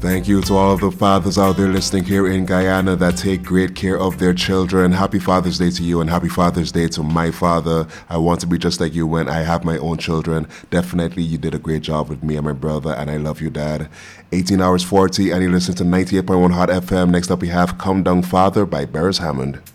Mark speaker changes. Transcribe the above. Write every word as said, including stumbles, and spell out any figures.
Speaker 1: Thank you to all of the fathers out there listening here in Guyana that take great care of their children. Happy Father's Day to you and happy Father's Day to my father. I want to be just like you when I have my own children. Definitely you did a great job with me and my brother, and I love you, Dad. eighteen hours forty, and you listen to ninety-eight point one Hot F M. Next up we have Come Down Father by Beres Hammond.